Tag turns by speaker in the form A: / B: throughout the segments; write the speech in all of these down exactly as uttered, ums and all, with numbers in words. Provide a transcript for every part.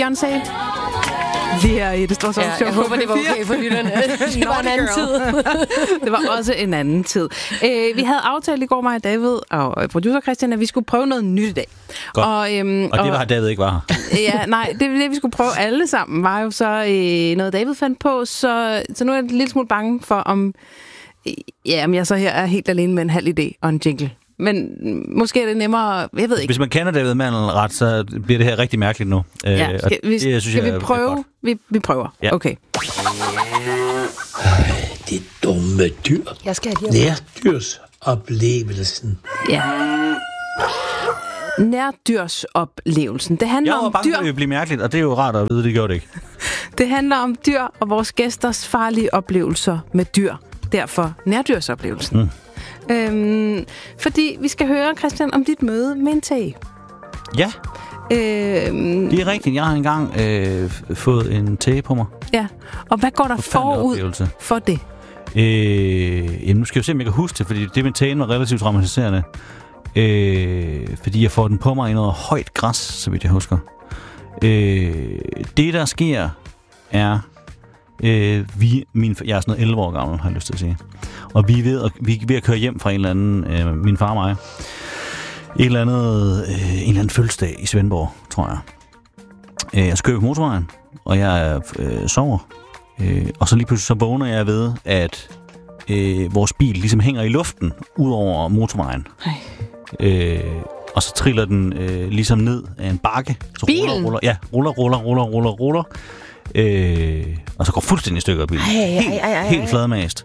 A: Beyoncé. Lige her i Det Store Show.
B: Ja, jeg håber, det var okay for lytterne. Det var en anden tid.
A: Det var også en anden tid. Øh, vi havde aftalt i går, mig og David og producer Christian, at vi skulle prøve noget nyt i dag.
C: Godt. Og, øhm, og det var, og, David ikke var her.
A: Ja, nej, det, det vi skulle prøve alle sammen, var jo så øh, noget, David fandt på, så, så nu er jeg en lille smule bange for, om, øh, ja, om jeg så her er helt alene med en halv idé og en jingle. Men måske er det nemmere, jeg ved ikke.
C: Hvis man kender David Mandel ret, så bliver det her rigtig mærkeligt nu.
A: Ja, skal, vi, det, synes, skal jeg, vi prøve? Vi, vi prøver. Ja. Okay.
D: Ej, det dumme dyr.
B: Jeg skal have det.
D: Nærdyrsoplevelsen.
A: Ja. Nærdyrsoplevelsen. Det handler
C: jeg var
A: om
C: bange,
A: dyr.
C: Det ville blive mærkeligt, og det er jo rart at vide, det gjorde det ikke.
A: Det handler om dyr og vores gæsters farlige oplevelser med dyr. Derfor nærdyrsoplevelsen. Mm. Øhm, fordi vi skal høre, Christian, om dit møde med en tage.
C: Ja,
A: øhm,
C: det er rigtigt. Jeg har engang øh, fået en tage på mig.
A: Ja, og hvad går der forud for det?
C: Øh, jamen, nu skal jeg se, om jeg kan huske det, fordi det med tagen var relativt traumatiserende. Øh, fordi jeg får den på mig i noget højt græs, så vidt jeg husker. Øh, det, der sker, er... Øh, vi, min, jeg er sådan noget elleve år gammel, har jeg lyst til at sige. Og vi er ved at, vi er ved at køre hjem fra en eller anden, øh, min far og mig, et eller andet, øh, en eller anden fødselsdag i Svendborg, tror jeg. Øh, jeg skal på motorvejen, og jeg øh, sover. Øh, og så lige pludselig så vågner jeg ved, at øh, vores bil ligesom hænger i luften ud over motorvejen. Øh, og så triller den øh, ligesom ned af en bakke. Så
B: Bilen?
C: Ruller, ruller, ja, ruller, ruller, ruller, ruller, ruller. Øh, og så går fuldstændig i stykker af bilen.
B: Ej, ej, ej, ej.
C: Helt, helt fladmast.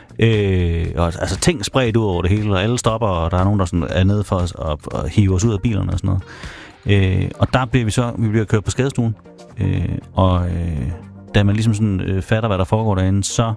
C: Øh, og, altså ting spredt ud over det hele, og alle stopper, og der er nogen, der sådan er nede for os og, og hiver os ud af bilerne og sådan noget. Øh, og der bliver vi så vi bliver kørt på skadestuen. Øh, og øh, da man ligesom sådan øh, fatter, hvad der foregår derinde, så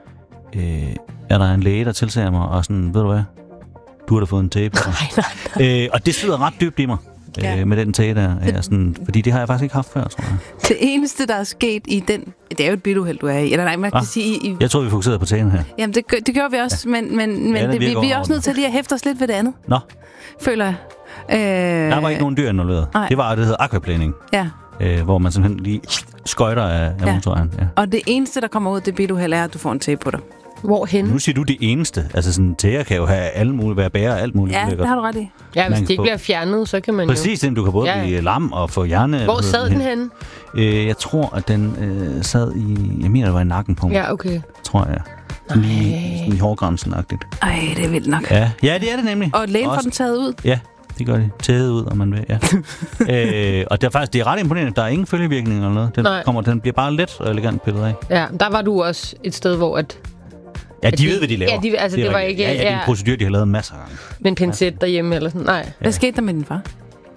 C: øh, er der en læge, der tilser mig, og sådan, ved du hvad, du har da fået en tape.
B: Nej, nej, nej.
C: Øh, og det sidder ret dybt i mig. Ja. Med den tage der. Ja, sådan, fordi det har jeg faktisk ikke haft før, tror jeg.
A: Det eneste, der er sket i den... Det er jo et biluheld, du er i. Eller nej, man kan ah, sige... I,
C: jeg tror, vi fokuserede på tagen her.
A: Jamen, det, det gør vi også, ja. men, men, men
C: ja,
A: det, vi, vi er også nødt til lige at hæfte os lidt ved det andet.
C: Nå.
A: Føler jeg. Øh,
C: der var ikke nogen dyr involveret. Det var det, der hedder aquaplaning.
A: Ja.
C: Øh, hvor man simpelthen lige skøjter af, af ja. motorvejen. Ja.
A: Og det eneste, der kommer ud af det biluheld, er, at du får en tape på dig.
B: Hvorhen?
C: Nu siger du det eneste. Altså sådan, tæer kan jo have alle mulige, være bærer alt muligt.
A: Ja, det har du ret i.
B: Ja, hvis det ikke bliver fjernet, så kan man
C: præcis, jo... Præcis, du kan både ja. blive lam og få hjerne...
B: Hvor sad den henne?
C: Øh, jeg tror, at den øh, sad i... Jeg mener, det var i nakken på mig.
B: Ja, okay.
C: Tror jeg. Sådan lige, sådan i hårgrænsen-agtigt.
A: Ej, det er vildt nok.
C: Ja, ja det er det nemlig.
A: Og lægen får den taget ud?
C: Ja, det gør det. Taget ud, om man vil, ja. øh, og det er faktisk det er ret imponerende. Der er ingen følgevirkning eller noget. Den, kommer, den bliver bare let og elegant pillet af.
B: Ja, der var du også et sted, hvor at...
C: Ja, de, de ved, hvad de laver.
B: Ja, de, altså, det, det var ikke...
C: Ja, ja, det er en procedur, de har lavet masser af gange.
B: Med en pincet ja. derhjemme eller sådan. Nej.
A: Hvad skete der med din far?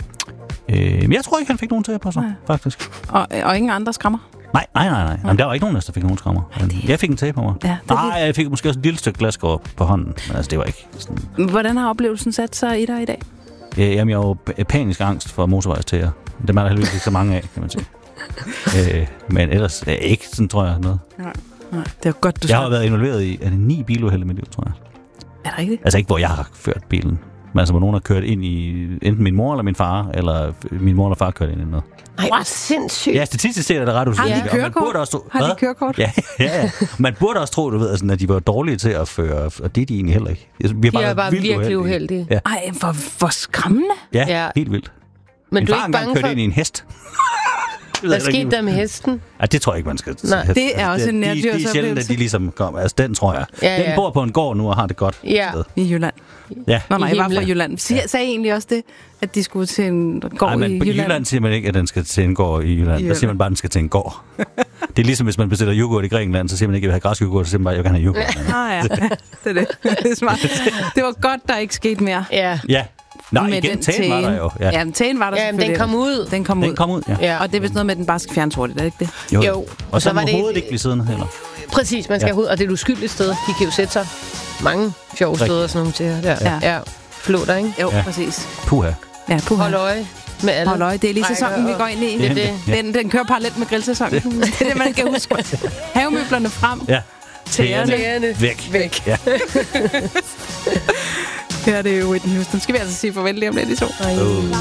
C: Øh, men jeg tror ikke, han fik nogen til på sig, nej. faktisk.
A: Og, og ingen andre skrammer?
C: Nej, nej, nej. nej. Jamen, der var ikke nogen, der fik nogen skrammer. Det... Jeg fik en tage på mig. Ja, nej, lidt... jeg fik måske også et lille stykke glasgård på hånden. Men altså, det var ikke sådan...
A: Hvordan har oplevelsen sat sig i dig i dag?
C: Øh, jamen, jeg var jo panisk angst for motorvejstager. Dem er der heldigvis ikke så mange af, kan man sige. øh, men ellers øh, ikke sådan, tror jeg, noget.
A: Nej. Nej, det er godt, du
C: jeg har været involveret i er det ni biluheld i mit liv, tror jeg.
A: Er det rigtigt?
C: Altså ikke, hvor jeg har kørt bilen. Men altså, hvor nogen har kørt ind i enten min mor eller min far, eller min mor eller far kørt ind i noget.
B: Nej, hvor sindssygt.
C: Ja, statistisk set er det ret usynligt.
A: Har de kørekort?
C: Også tro,
A: har de kørekort?
C: Ja, ja, ja. Man burde også tro, du ved, sådan, at de var dårlige til at føre, og det er de egentlig heller ikke. Vi er
B: de
C: bare,
B: er bare virkelig uheldige. uheldige.
C: Ja.
A: Ej, hvor, hvor skræmmende.
C: Ja, ja, helt vildt.
B: Men
C: min
B: du er
C: far
B: ikke bange
C: kørte
B: for...
C: ind i en hest.
B: Hvad skete der med hesten?
C: Ja, det tror jeg ikke, man skal...
A: Nej, det er også en nærdyrs
C: de, de er sjældent, at de ligesom kommer. Altså, den tror jeg.
B: Ja, ja.
C: Den bor på en gård nu og har det godt.
B: Ja.
C: Sted.
A: I Jylland.
C: Ja.
A: Nå, nej, jeg var fra Jylland. Sig, ja. Sagde egentlig også det, at de skulle til en gård Ej, men i Jylland?
C: i Jylland siger man ikke, at den skal til en gård i Jylland. I der siger man bare, at den skal til en gård. Det er ligesom, hvis man bestiller yoghurt i Grækenland, så siger man ikke, at jeg vil have græsk yoghurt, så siger man bare, at jeg kan have yoghurt.
A: Ah ja, det er det. Det er smart. Det var godt, der ikke skete mere.
B: Ja.
C: Ja. Nej, igen, tagen var der jo.
A: Ja, ja men tagen var der
B: ja,
A: selvfølgelig.
B: Den kom ud.
A: Den kom ud.
C: Den kom ud, ja.
B: ja.
A: Og det er vist noget med, at den bare skal fjernes hurtigt, er det ikke det?
C: Jo.
B: jo.
C: Og, og så, så var det hovedet ikke blive siddende heller.
B: Præcis, man skal ja. have ud, og det er et uskyldigt sted. De kan jo sætte sig mange sjove Rik. steder og sådan nogle til her. Der. Ja. ja. Flåter, ikke?
A: Jo,
C: ja.
A: præcis.
C: Puha.
A: Ja, puha.
B: Hold øje med alle.
A: Hold øje, det er lige sæsonen, vi går ind i.
B: Det er det.
A: Den, den kører parallelt med grillsæsonen. Det. det er det, man kan huske. Havemøblerne frem.
C: Ja.
B: Tæerne
C: væk.
B: Væk.
C: Ja.
A: Her er det jo Whitney Houston. Skal vi altså sige farvel lige om lidt i to?
C: Oh.